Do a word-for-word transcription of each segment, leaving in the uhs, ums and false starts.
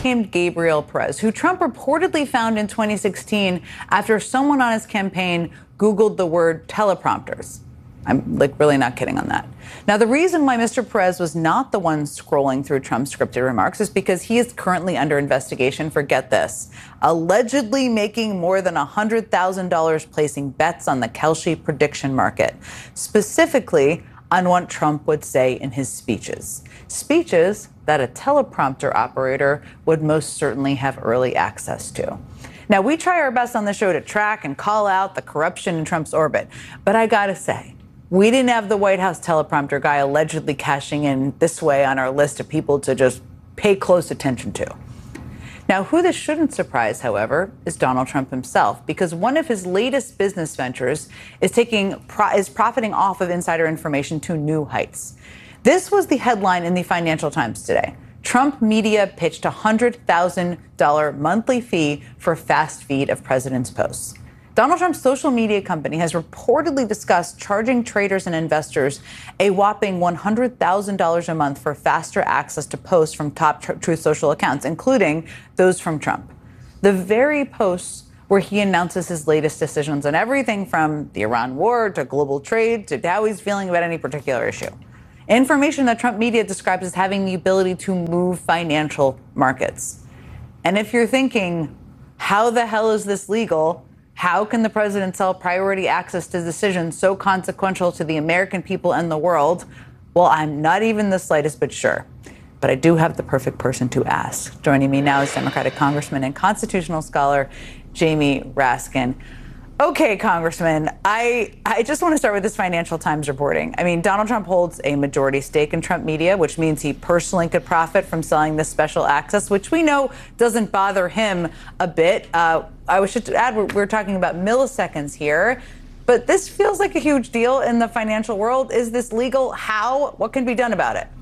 named Gabriel Perez, who Trump reportedly found in twenty sixteen after someone on his campaign Googled the word teleprompters. I'm like really not kidding on that. Now, the reason why Mister Perez was not the one scrolling through Trump's scripted remarks is because he is currently under investigation for, get this, allegedly making more than one hundred thousand dollars placing bets on the Kelce prediction market, specifically on what Trump would say in his speeches. Speeches that a teleprompter operator would most certainly have early access to. Now, we try our best on the show to track and call out the corruption in Trump's orbit, but I gotta say, we didn't have the White House teleprompter guy allegedly cashing in this way on our list of people to just pay close attention to. Now, who this shouldn't surprise, however, is Donald Trump himself, because one of his latest business ventures is taking is profiting off of insider information to new heights. This was the headline in the Financial Times today. Trump media pitched a one hundred thousand dollars monthly fee for fast feed of president's posts. Donald Trump's social media company has reportedly discussed charging traders and investors a whopping one hundred thousand dollars a month for faster access to posts from top tr- Truth Social accounts, including those from Trump. The very posts where he announces his latest decisions on everything from the Iran war to global trade to how he's feeling about any particular issue. Information that Trump media describes as having the ability to move financial markets. And if you're thinking, how the hell is this legal? How can the president sell priority access to decisions so consequential to the American people and the world? Well, I'm not even the slightest bit sure. But I do have the perfect person to ask. Joining me now is Democratic Congressman and constitutional scholar Jamie Raskin. Okay, Congressman, I, I just want to start with this Financial Times reporting. I mean, Donald Trump holds a majority stake in Trump Media, which means he personally could profit from selling this special access, which we know doesn't bother him a bit. Uh, I should add, we're, we're talking about milliseconds here, but this feels like a huge deal in the financial world. Is this legal? How? What can be done about it?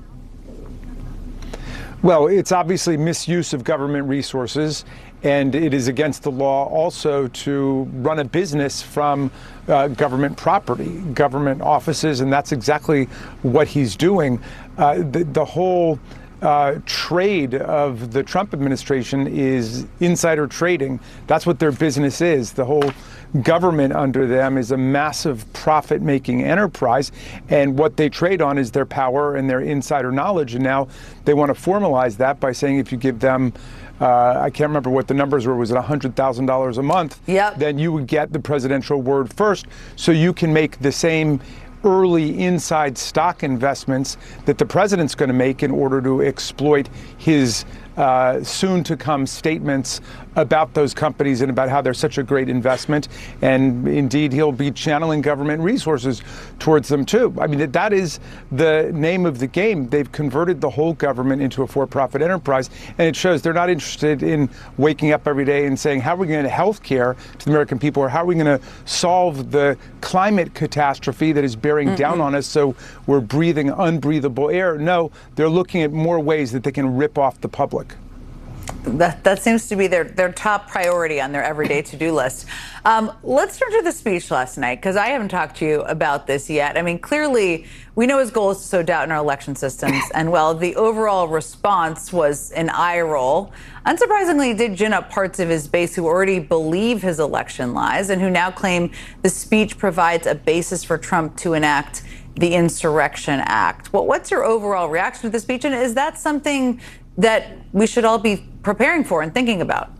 Well, it's obviously misuse of government resources, and it is against the law also to run a business from uh, government property, government offices, and that's exactly what he's doing. Uh, the, the whole uh, trade of the Trump administration is insider trading. That's what their business is. The whole government under them is a massive profit-making enterprise, and what they trade on is their power and their insider knowledge. And now they want to formalize that by saying if you give them Uh, I can't remember what the numbers were. Was it one hundred thousand dollars a month? Yep. Then you would get the presidential word first, so you can make the same early inside stock investments that the president's going to make in order to exploit his uh, soon-to-come statements about those companies and about how they're such a great investment. And indeed, he'll be channeling government resources towards them, too. I mean, that is the name of the game. They've converted the whole government into a for-profit enterprise, and it shows they're not interested in waking up every day and saying, how are we going to health care to the American people, or how are we going to solve the climate catastrophe that is bearing mm-hmm. down on us so we're breathing unbreathable air. No, they're looking at more ways that they can rip off the public. That, that seems to be their, their top priority on their everyday to-do list. Um, let's turn to the speech last night, because I haven't talked to you about this yet. I mean, clearly, we know his goal is to sow doubt in our election systems. And, well, the overall response was an eye roll. Unsurprisingly, he did gin up parts of his base who already believe his election lies and who now claim the speech provides a basis for Trump to enact the Insurrection Act. Well, what's your overall reaction to the speech? And is that something that we should all be preparing for and thinking about?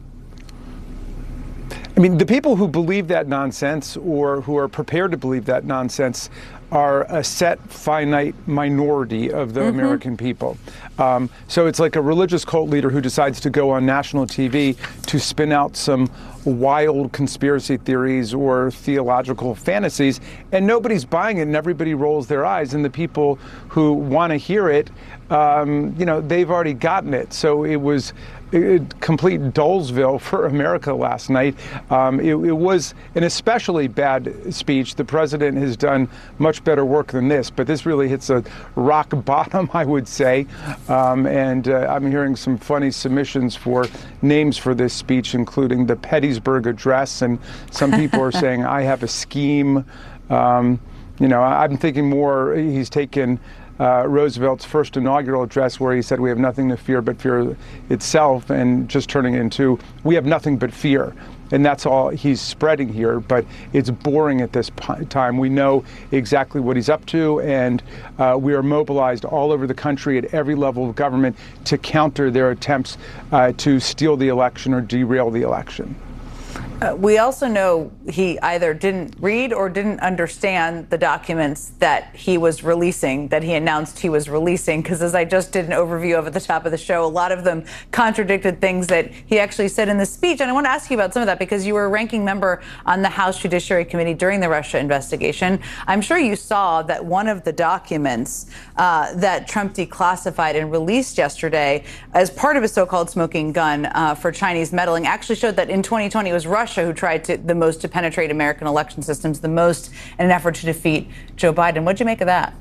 I mean, the people who believe that nonsense, or who are prepared to believe that nonsense, are a set finite minority of the mm-hmm. American people. Um, so it's like a religious cult leader who decides to go on national T V to spin out some wild conspiracy theories or theological fantasies, and nobody's buying it, and everybody rolls their eyes. And the people who want to hear it, um, you know, they've already gotten it. So it was a complete Dullsville for America last night. Um, it, it was an especially bad speech. The president has done much better work than this, but this really hits a rock bottom, I would say. Um, and uh, I'm hearing some funny submissions for names for this speech, including the Pettysburg Address, and some people are saying, I have a scheme. Um, you know, I'm thinking more, he's taken uh, Roosevelt's first inaugural address, where he said, "We have nothing to fear but fear itself," and just turning into, "We have nothing but fear." And that's all he's spreading here, but it's boring at this time. We know exactly what he's up to, and uh, we are mobilized all over the country at every level of government to counter their attempts uh, to steal the election or derail the election. Uh, we also know he either didn't read or didn't understand the documents that he was releasing, that he announced he was releasing, because as I just did an overview of at the top of the show, a lot of them contradicted things that he actually said in the speech. And I want to ask you about some of that, because you were a ranking member on the House Judiciary Committee during the Russia investigation. I'm sure you saw that one of the documents uh, that Trump declassified and released yesterday as part of his so-called smoking gun uh, for Chinese meddling actually showed that in twenty twenty it was Russia who tried to, the most to penetrate American election systems, the most in an effort to defeat Joe Biden. What'd you make of that?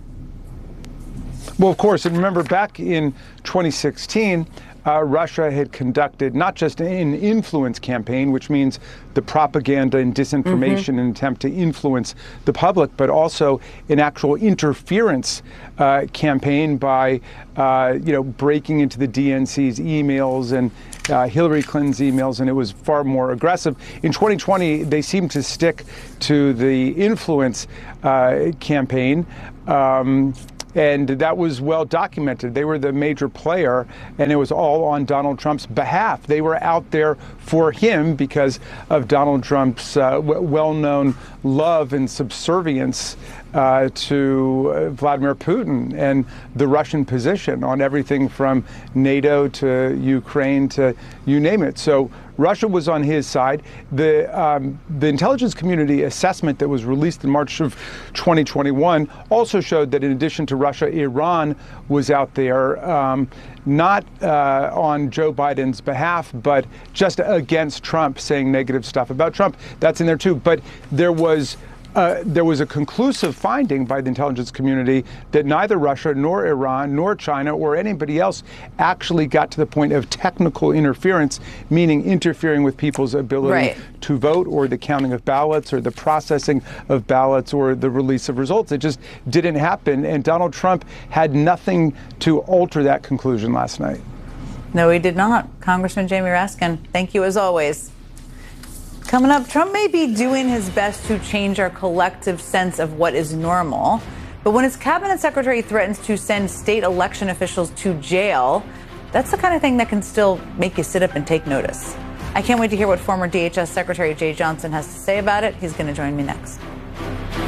Well, of course, and remember back in twenty sixteen, uh, Russia had conducted not just an influence campaign, which means the propaganda and disinformation in an attempt to influence the public, but also an actual interference uh, campaign by, uh, you know, breaking into the D N C's emails and uh, Hillary Clinton's emails, and it was far more aggressive. In twenty twenty, they seemed to stick to the influence uh, campaign. Um, And that was well documented. They were the major player, and it was all on Donald Trump's behalf. They were out there for him because of Donald Trump's uh, w- well-known love and subservience uh, to uh, Vladimir Putin and the Russian position on everything from NATO to Ukraine to you name it. So Russia was on his side. The um, the intelligence community assessment that was released in March of twenty twenty-one also showed that in addition to Russia, Iran was out there, um, not uh, on Joe Biden's behalf, but just against Trump, saying negative stuff about Trump. That's in there too. But there was Uh, there was a conclusive finding by the intelligence community that neither Russia nor Iran nor China or anybody else actually got to the point of technical interference, meaning interfering with people's ability right. to vote or the counting of ballots or the processing of ballots or the release of results. It just didn't happen. And Donald Trump had nothing to alter that conclusion last night. No, he did not. Congressman Jamie Raskin, thank you as always. Coming up, Trump may be doing his best to change our collective sense of what is normal. But when his cabinet secretary threatens to send state election officials to jail, that's the kind of thing that can still make you sit up and take notice. I can't wait to hear what former D H S Secretary Jeh Johnson has to say about it. He's going to join me next.